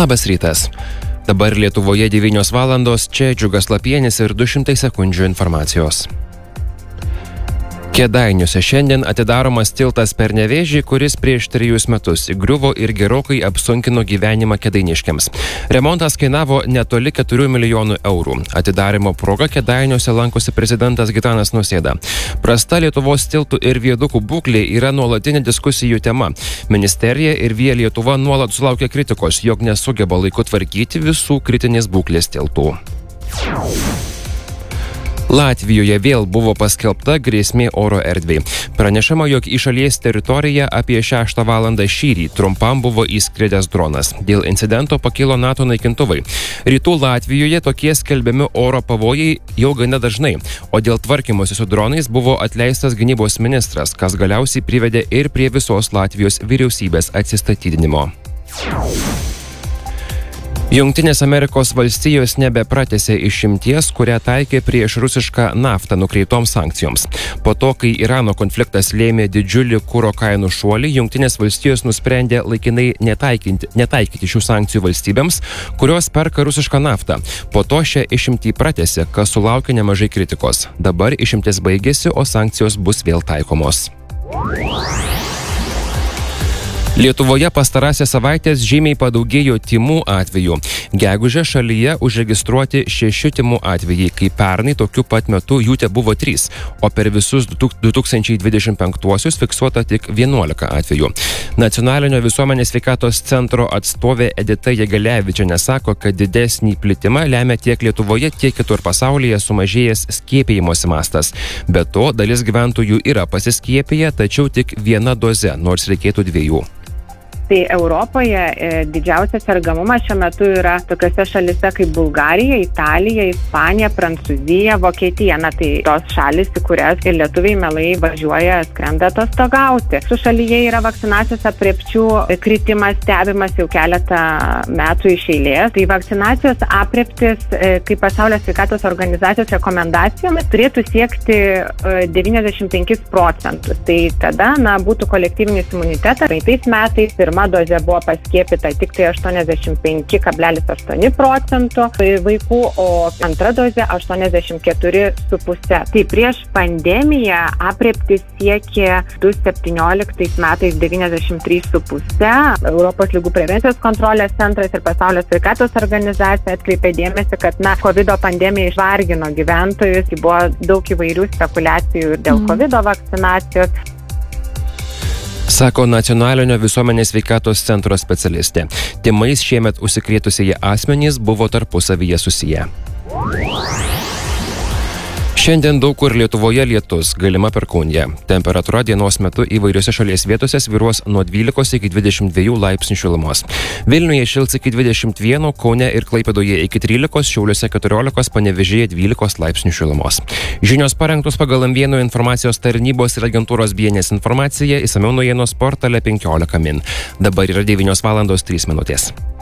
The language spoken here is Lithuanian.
Labas rytas. Dabar Lietuvoje 9 valandos, čia Džiugas Lapienis ir 200 sekundžių informacijos. Kėdainiuose šiandien atidaromas tiltas per Nevėžį, kuris prieš 3 metus įgriuvo ir gerokai apsunkino gyvenimą kėdainiškiams. Remontas kainavo netoli 4 milijonų eurų. Atidarimo proga Kėdainiuose lankosi prezidentas Gitanas Nausėda. Prasta Lietuvos tiltų ir viadukų būklė yra nuolatinė diskusijų tema. Ministerija ir Via Lietuva nuolat sulaukia kritikos, jog nesugeba laiku tvarkyti visų kritinės būklės tiltų. Latvijoje vėl buvo paskelbta grėsmė oro erdvei. Pranešama, jog į šalies teritoriją apie 6 valandą šįryt trumpam buvo įskridęs dronas. Dėl incidento pakilo NATO naikintuvai. Rytų Latvijoje tokie skelbiami oro pavojai jau gana dažnai, o dėl tvarkymosi su dronais buvo atleistas gynybos ministras, kas galiausiai privedė ir prie visos Latvijos vyriausybės atsistatydinimo. Jungtinės Amerikos valstijos nebepratęsė išimties, kurią taikė prieš rusišką naftą nukreiptoms sankcijoms. Po to, kai Irano konfliktas lėmė didžiulį kuro kainų šuolį, Jungtinės valstijos nusprendė laikinai netaikyti šių sankcijų valstybėms, kurios perka rusišką naftą. Po to šią išimtį pratęsė, kas sulaukė nemažai kritikos. Dabar išimtis baigėsi, o sankcijos bus vėl taikomos. Lietuvoje pastarąsias savaitės žymiai padaugėjo tymų atvejų. Gegužę šalyje užregistruoti 6 tymų atvejai, kai pernai tokiu pat metu jų tebuvo 3, o per visus 2025-uosius fiksuota tik 11 atvejų. Nacionalinio visuomenės sveikatos centro atstovė Edita Jegelevičienė sako, kad didesnį plitimą lemia tiek Lietuvoje, tiek kitur pasaulyje sumažėjęs skiepijimosi mastas. Be to, dalis gyventojų yra pasiskiepiję, tačiau tik 1 doze, nors reikėtų 2. Tai Europoje didžiausias sergamumas šiuo metu yra tokiose šalise kaip Bulgarija, Italija, Ispanija, Prancūzija, Vokietija. Tai tos šalis, į kurias ir lietuviai mielai važiuoja, skrenda atostogauti. Su šalyje yra vakcinacijos aprėpčių kritimas stebimas jau keletą metų iš eilės. Tai vakcinacijos aprėptis, kaip Pasaulio sveikatos organizacijos rekomendacijomis, turėtų siekti 95%. Tai tada būtų kolektyvinis imunitetas. Praeitais metais pirma dozė buvo paskiepyta tik tai 85,8% vaikų, o antra dozė 84,5%. Tai prieš pandemiją aprėptis siekė 2017 metais 93,5%. Europos ligų prevencijos kontrolės centras ir Pasaulio sveikatos organizacija atkreipė dėmesį, kad COVID pandemija išvargino gyventojus, buvo daug įvairių spekulacijų ir dėl COVID vakcinacijos. Sako Nacionalinio visuomenės sveikatos centro specialistė. Tymais šiemet užsikrėtusieji asmenys buvo tarpusavyje susiję. Šiandien daug kur Lietuvoje lietus, galima perkūnija. Temperatūra dienos metu įvairiose šalies vietose svyruos nuo 12 iki 22 laipsnių šilumos. Vilniuje šils iki 21, Kaune ir Klaipėdoje iki 13, Šiauliuose 14, Panevėžyje 12 laipsnių šilumos. Žinios parengtos pagal M1 informacijos tarnybos ir agentūros BNS informaciją, išsamiau naujienos portale 15 min. Dabar yra 9 valandos 3 minutės.